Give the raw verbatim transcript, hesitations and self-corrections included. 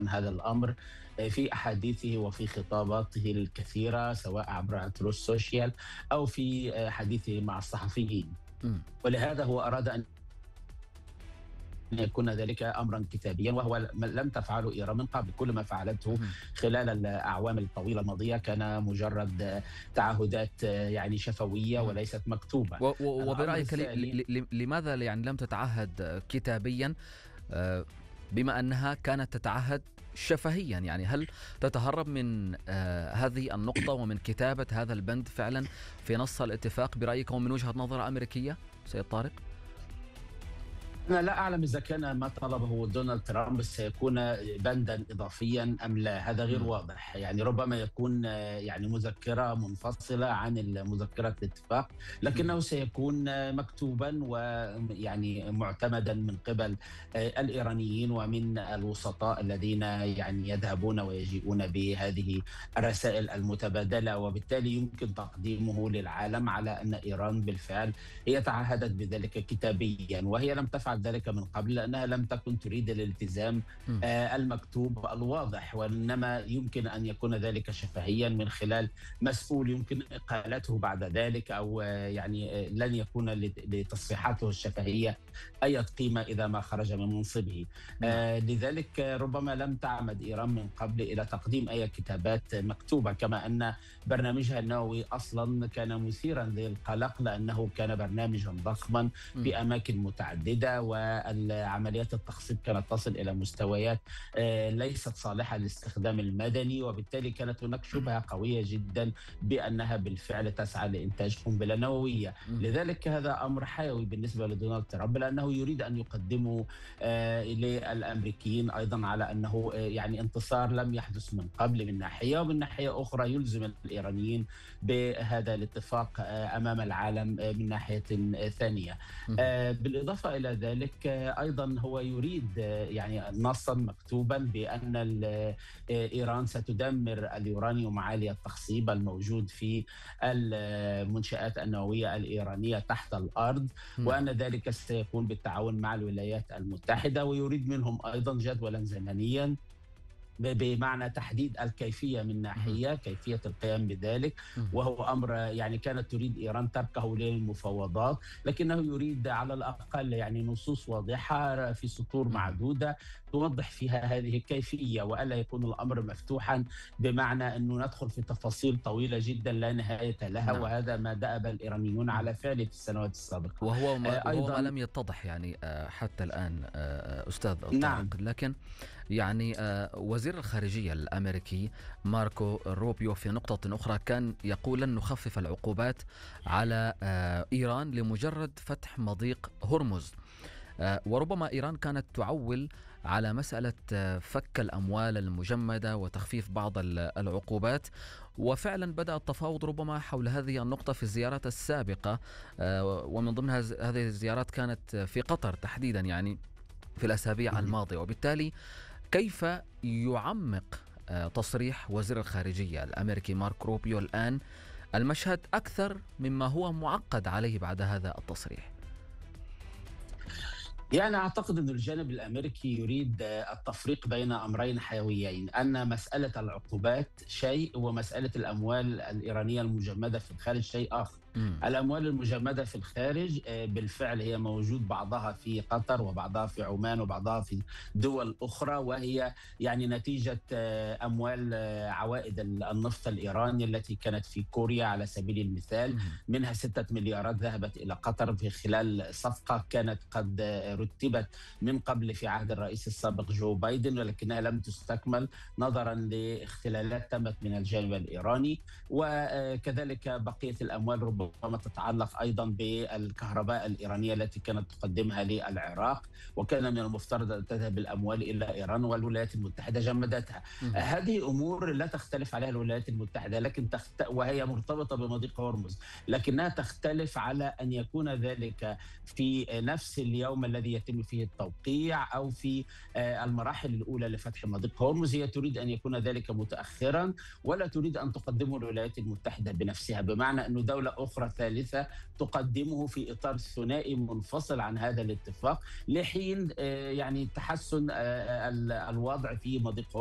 هذا الأمر في أحاديثه وفي خطاباته الكثيرة، سواء عبر تروس سوشيال أو في حديثه مع الصحفيين. إمم. ولهذا هو أراد أن يكون ذلك أمرا كتابيا، وهو لم تفعله إيران من قبل. كل ما فعلته اهم. خلال الأعوام الطويلة الماضية كان مجرد تعهدات يعني شفوية اهم. وليست مكتوبة. و و الأمر وبرأيك ل الثاني، ل ل لماذا يعني لم تتعهد كتابيًا، آآ، بما أنها كانت تتعهد شفهيًا؟ يعني هل تتهرب من آآ، هذه النقطة ومن كتابة هذا البند فعلًا في نص الاتفاق برأيك ومن وجهة نظر أمريكية سيد طارق؟ أنا لا أعلم إذا كان ما طلبه دونالد ترامب سيكون بندا إضافيا أم لا، هذا غير إمم. واضح. يعني ربما يكون آه، يعني مذكرة منفصلة عن مذكرة الاتفاق، اهم. لكنه سيكون آه، مكتوبا ويعني معتمدا من قبل آه، الإيرانيين ومن الوسطاء الذين يعني يذهبون ويجيئون بهذه الرسائل المتبادلة، وبالتالي يمكن تقديمه للعالم على أن إيران بالفعل هي تعهدت بذلك كتابيا، وهي لم تفعل ذلك من قبل لأنها لم تكن تريد الالتزام إمم. آه، المكتوب الواضح، وإنما يمكن أن يكون ذلك شفهيا من خلال مسؤول يمكن إقالته بعد ذلك، أو آه، يعني آه، لن يكون لت- لتصريحاته الشفهية أي قيمة إذا ما خرج من منصبه. نعم. آه، لذلك آه، ربما لم تعمد إيران من قبل إلى تقديم أي كتابات مكتوبة، كما أن برنامجها النووي أصلا كان مثيرا للقلق لأنه كان برنامجا ضخما إمم. في أماكن متعددة، والعمليات التخصيب كانت تصل إلى مستويات آه، ليست صالحة للاستخدام المدني، وبالتالي كانت هناك شبهة قوية جدا بأنها بالفعل تسعى لإنتاج قنبلة نووية. إمم. لذلك هذا أمر حيوي بالنسبة لدونالد ترامب، لأنه يريد أن يقدمه آه، للأمريكيين أيضا على أنه آه، يعني انتصار لم يحدث من قبل من ناحية، ومن ناحية أخرى يلزم الإيرانيين بهذا الاتفاق آه، أمام العالم آه، من ناحية آه، ثانية. اهم. آه، بالإضافة إلى ذلك آه، أيضا هو يريد آه، يعني نصا مكتوبا بأن ال- آه، إيران ستدمر اليورانيوم عالي التخصيب الموجود في المنشآت النووية الإيرانية تحت الأرض، نعم. وأن ذلك سيكون بالتعاون مع الولايات المتحدة، ويريد منهم أيضا جدولا زمنيا ب- بمعنى تحديد الكيفية من اهم. ناحية كيفية القيام بذلك. اهم. وهو أمر يعني كانت تريد إيران تركه للمفاوضات، لكنه يريد على الأقل يعني نصوص واضحة في سطور اهم. معدودة توضح فيها هذه الكيفية، وألا يكون الأمر مفتوحا بمعنى أنه ندخل في تفاصيل طويلة جدا لا نهاية لها، نعم. وهذا ما دأب الإيرانيون إمم. على فعله في السنوات السابقة. وهو ما آه، وهو ما أيضا لم يتضح يعني آآ، حتى الآن آآ، أستاذ طارق، نعم. لكن يعني آآ، وزير الخارجية الأمريكي ماركو روبيو في نقطة أخرى كان يقول لن نخفف العقوبات على آآ، إيران لمجرد فتح مضيق هرمز. آه، وربما إيران كانت تعول على مسألة آه، فك الأموال المجمدة وتخفيف بعض ال- العقوبات، وفعلا بدأ التفاوض ربما حول هذه النقطة في الزيارات السابقة، آه، ومن ضمن هذ- هذه الزيارات كانت في قطر تحديدا، يعني في الأسابيع الماضية. وبالتالي كيف يعمق آه، تصريح وزير الخارجية الأمريكي مارك روبيو الآن المشهد أكثر مما هو معقد عليه بعد هذا التصريح؟ يعني أعتقد أن الجانب الأمريكي يريد آه، التفريق بين أمرين حيويين، أن مسألة العقوبات شيء ومسألة الأموال الإيرانية المجمدة في الخارج شيء آخر. مم. الأموال المجمدة في الخارج آه، بالفعل هي موجود بعضها في قطر وبعضها في عمان وبعضها في دول أخرى، وهي يعني نتيجة آه، أموال آه، عوائد النفط الإيراني التي كانت في كوريا على سبيل المثال. مم. منها ستة مليارات ذهبت إلى قطر في خلال صفقة كانت قد آه، رتبت من قبل في عهد الرئيس السابق جو بايدن، ولكنها لم تستكمل نظرا لاختلالات تمت من الجانب الإيراني. وكذلك بقية الأموال ربما تتعلق أيضا بالكهرباء الإيرانية التي كانت تقدمها للعراق، وكان من المفترض أن تذهب الأموال إلى إيران والولايات المتحدة جمدتها. مم. هذه أمور لا تختلف عليها الولايات المتحدة، لكن تخت... وهي مرتبطة بمضيق هرمز، لكنها تختلف على أن يكون ذلك في نفس اليوم الذي يتم فيه التوقيع أو في آه، المراحل الأولى لفتح مضيق هرمز. هي تريد أن يكون ذلك متأخرا، ولا تريد أن تقدمه الولايات المتحدة بنفسها، بمعنى أن دولة أخرى أخرى ثالثة تقدمه في إطار ثنائي منفصل عن هذا الاتفاق، لحين يعني تحسن الوضع في مضيق